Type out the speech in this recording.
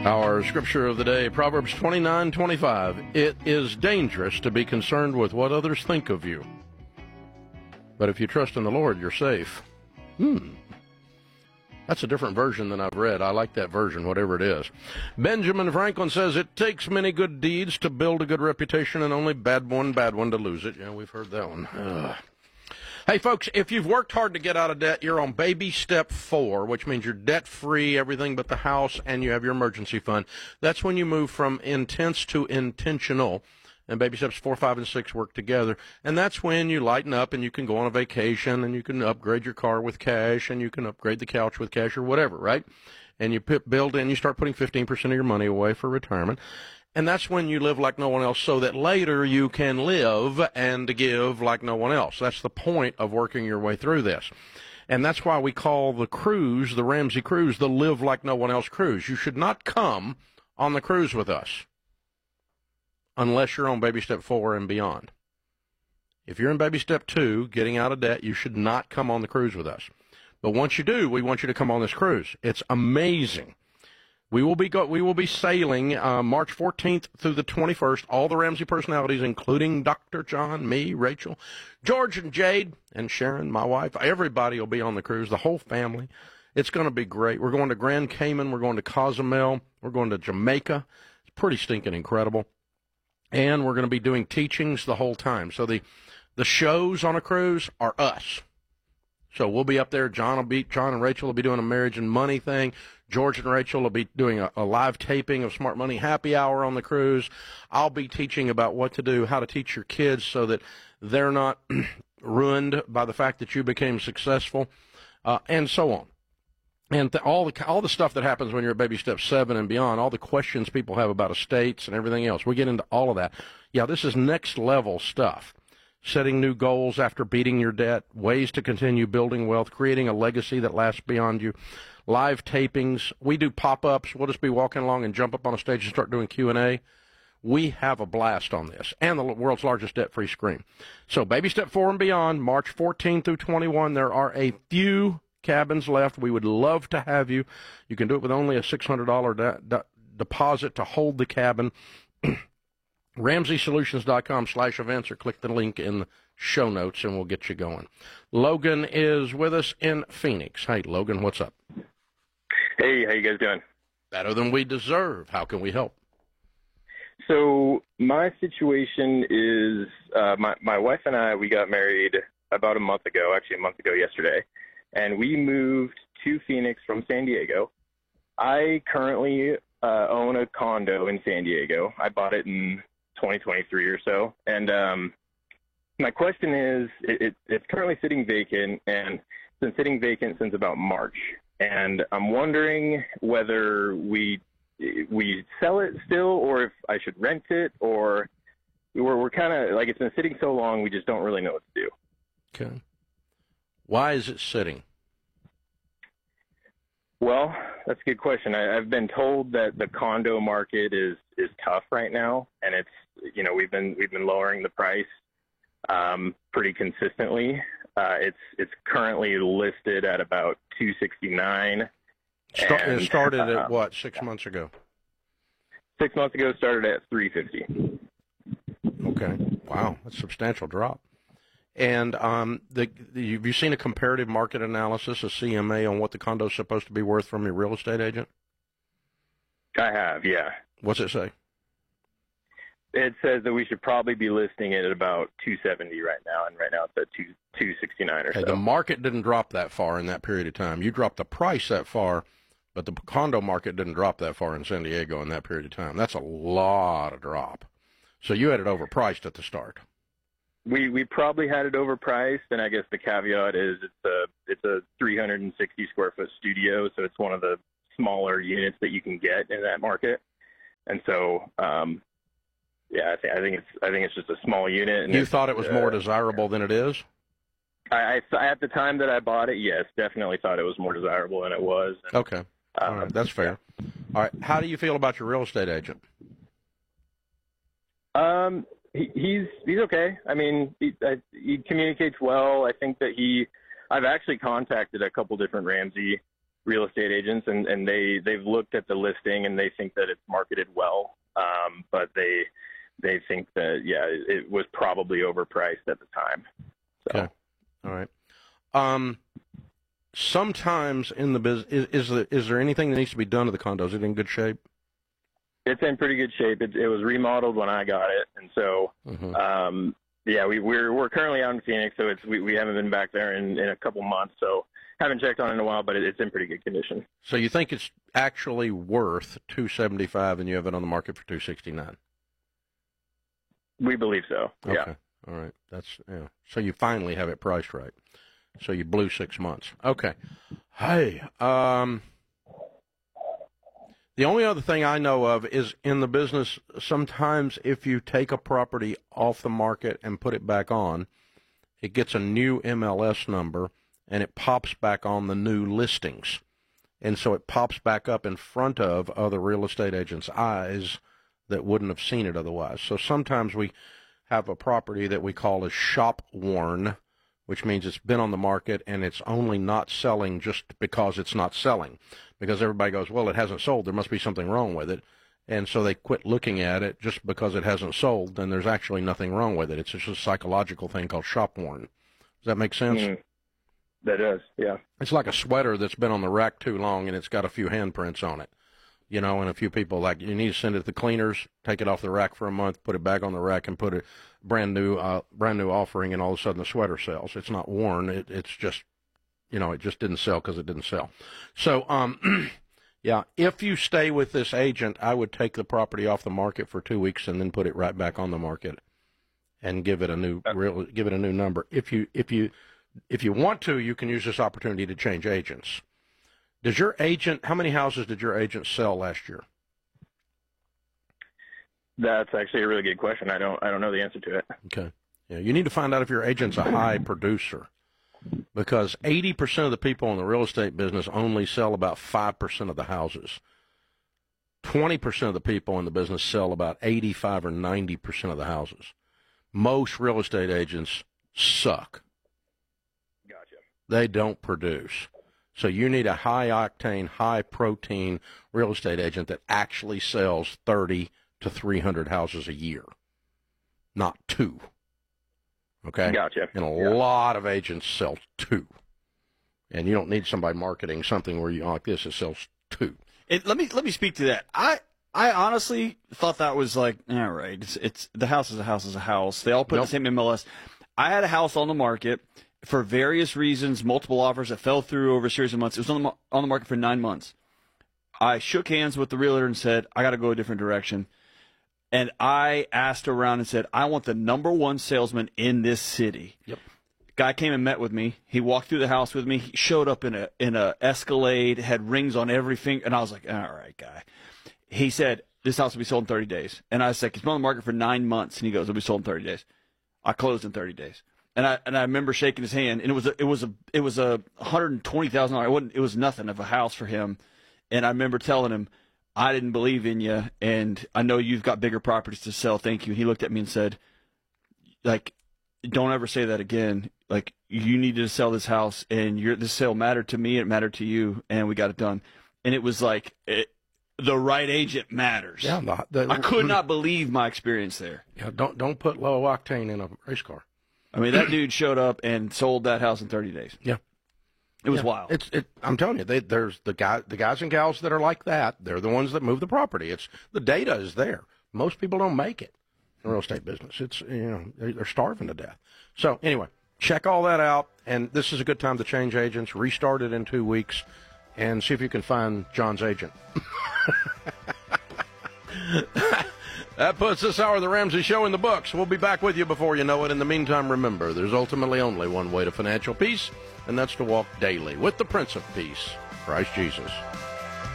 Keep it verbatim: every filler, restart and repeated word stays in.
Our scripture of the day, Proverbs twenty-nine twenty-five. It is dangerous to be concerned with what others think of you, but if you trust in the Lord, you're safe. Hmm. That's a different version than I've read. I like that version, whatever it is. Benjamin Franklin says, it takes many good deeds to build a good reputation and only bad one bad one to lose it. Yeah, we've heard that one. Ugh. Hey, folks, if you've worked hard to get out of debt, you're on baby step four, which means you're debt-free, everything but the house, and you have your emergency fund. That's when you move from intense to intentional, and baby steps four, five, and six work together. And that's when you lighten up and you can go on a vacation and you can upgrade your car with cash and you can upgrade the couch with cash or whatever, right? And you put, build in, you start putting fifteen percent of your money away for retirement. And that's when you live like no one else so that later you can live and give like no one else. That's the point of working your way through this. And that's why we call the cruise, the Ramsey Cruise, the Live Like No One Else cruise. You should not come on the cruise with us unless you're on baby step four and beyond. If you're in baby step two, getting out of debt, you should not come on the cruise with us. But once you do, we want you to come on this cruise. It's amazing. We will be go, we will be sailing uh, March fourteenth through the twenty-first. All the Ramsey personalities, including Doctor John, me, Rachel, George, and Jade, and Sharon, my wife. Everybody will be on the cruise, the whole family. It's going to be great. We're going to Grand Cayman. We're going to Cozumel. We're going to Jamaica. It's pretty stinking incredible. And we're going to be doing teachings the whole time. So the the shows on a cruise are us. So we'll be up there. John will be John and Rachel will be doing a marriage and money thing. George and Rachel will be doing a, a live taping of Smart Money Happy Hour on the cruise. I'll be teaching about what to do, how to teach your kids so that they're not ruined by the fact that you became successful, uh, and so on. And th- all the all the stuff that happens when you're at baby step seven and beyond, all the questions people have about estates and everything else, we get into all of that. Yeah, this is next level stuff. Setting new goals after beating your debt, ways to continue building wealth, creating a legacy that lasts beyond you, live tapings. We do pop-ups. We'll just be walking along and jump up on a stage and start doing Q and A. We have a blast on this, and the world's largest debt-free screen. So baby step four and beyond, March fourteenth through twenty-one, there are a few cabins left. We would love to have you. You can do it with only a six hundred dollars de- de- deposit to hold the cabin. Ramsey Solutions dot com slash events, or click the link in the show notes and we'll get you going. Logan is with us in Phoenix. Hey, Logan, what's up? Hey, how you guys doing? Better than we deserve. How can we help? So my situation is uh, my, my wife and I, we got married about a month ago, actually a month ago yesterday, and we moved to Phoenix from San Diego. I currently uh, own a condo in San Diego. I bought it in twenty twenty-three or so. And um, my question is, it, it, it's currently sitting vacant, and it's been sitting vacant since about March. And I'm wondering whether we we sell it still, or if I should rent it, or we're, we're kind of, like, it's been sitting so long, we just don't really know what to do. Okay. Why is it sitting? Well, that's a good question. I, I've been told that the condo market is, is tough right now, and it's, you know, we've been we've been lowering the price um, pretty consistently. Uh, it's it's currently listed at about two sixty-nine. Start, and, it started uh, at what, six months ago? Six months ago, started at three fifty. Okay. Wow, that's a substantial drop. And um, the, the, have you seen a comparative market analysis, a C M A, on what the condo is supposed to be worth from your real estate agent? I have, yeah. What's it say? It says that we should probably be listing it at about two seventy right now, and right now it's at two two sixty nine or Okay, so. the market didn't drop that far in that period of time. You dropped the price that far, but the condo market didn't drop that far in San Diego in that period of time. That's a lot of drop. So you had it overpriced at the start. We we probably had it overpriced, and I guess the caveat is it's a it's a three hundred sixty square foot studio, so it's one of the smaller units that you can get in that market, and so um, yeah, I think I think it's I think it's just a small unit. And you thought it was uh, more desirable than it is? I, I at the time that I bought it, yes, definitely thought it was more desirable than it was. And, okay, all um, right, that's fair. Yeah. All right, how do you feel about your real estate agent? Um. He, he's he's okay. I mean, he, I, he communicates well. I think that he, I've actually contacted a couple different Ramsey real estate agents, and, and they, they've looked at the listing and they think that it's marketed well, um, but they they think that, yeah, it, it was probably overpriced at the time. So. Okay. All right. Um, sometimes in the business, is, is, there, is there anything that needs to be done to the condo? Is it in good shape? It's in pretty good shape. It, it was remodeled when I got it, and so mm-hmm. um, yeah, we, we're we're currently out in Phoenix, so it's we, we haven't been back there in, in a couple months, so haven't checked on it in a while, but it, it's in pretty good condition. So you think it's actually worth two seventy-five, and you have it on the market for two sixty-nine? We believe so. Okay. Yeah. All right. That's yeah. So you finally have it priced right. So you blew six months. Okay. Hey, um. The only other thing I know of is in the business, sometimes if you take a property off the market and put it back on, it gets a new M L S number, and it pops back on the new listings. And so it pops back up in front of other real estate agents' eyes that wouldn't have seen it otherwise. So sometimes we have a property that we call as shop worn, which means it's been on the market and it's only not selling just because it's not selling. Because everybody goes, well, it hasn't sold. There must be something wrong with it. And so they quit looking at it just because it hasn't sold, and there's actually nothing wrong with it. It's just a psychological thing called shop worn. Does that make sense? Mm, that does, yeah. It's like a sweater that's been on the rack too long, and it's got a few handprints on it. You know, and a few people, like, you need to send it to the cleaners, take it off the rack for a month, put it back on the rack, and put a brand new, uh, brand new offering, and all of a sudden the sweater sells. It's not worn. It, it's just, you know, it just didn't sell because it didn't sell. So, um, yeah, if you stay with this agent, I would take the property off the market for two weeks and then put it right back on the market and give it a new, real, give it a new number. If you, if you, if you want to, you can use this opportunity to change agents. Does your agent, how many houses did your agent sell last year? That's actually a really good question. I don't, I don't know the answer to it. Okay. Yeah, you need to find out if your agent's a high producer, because eighty percent of the people in the real estate business only sell about five percent of the houses. twenty percent of the people in the business sell about eighty-five or ninety percent of the houses. Most real estate agents suck. Gotcha. They don't produce. So you need a high-octane, high-protein real estate agent that actually sells thirty to three hundred houses a year, not two. Okay? Gotcha. And a yeah. lot of agents sell two. And you don't need somebody marketing something where you like this that sells two. It, let me let me speak to that. I I honestly thought that was like, all right, it's, it's the house is a house is a house. They all put nope. the same M L S. I had a house on the market for various reasons, multiple offers that fell through over a series of months. It was on the, on the market for nine months. I shook hands with the realtor and said, I got to go a different direction. And I asked around and said, I want the number one salesman in this city. Yep. Guy came and met with me. He walked through the house with me. He showed up in a in a Escalade, had rings on every finger. And I was like, all right, guy. He said, this house will be sold in thirty days. And I said, it's been on the market for nine months. And he goes, it'll be sold in thirty days. I closed in thirty days. And I and I remember shaking his hand, and it was a, it was a it was a one hundred twenty thousand dollars. It wasn't it was nothing of a house for him. And I remember telling him, I didn't believe in you, and I know you've got bigger properties to sell. Thank you. And he looked at me and said, like, don't ever say that again. Like, you needed to sell this house, and your this sale mattered to me. It mattered to you, and we got it done. And it was like it, the right agent matters. Yeah, the, the, I could not believe my experience there. Yeah, don't don't put low octane in a race car. I mean, that dude showed up and sold that house in thirty days. Yeah. It was yeah. wild. It's it. I'm telling you, they, there's the guy, the guys and gals that are like that. They're the ones that move the property. It's the data is there. Most people don't make it in the real estate business. It's you know they're starving to death. So anyway, check all that out. And this is a good time to change agents. Restart it in two weeks, and see if you can find John's agent. That puts this hour of the Ramsey Show in the books. We'll be back with you before you know it. In the meantime, remember, there's ultimately only one way to financial peace, and that's to walk daily with the Prince of Peace, Christ Jesus.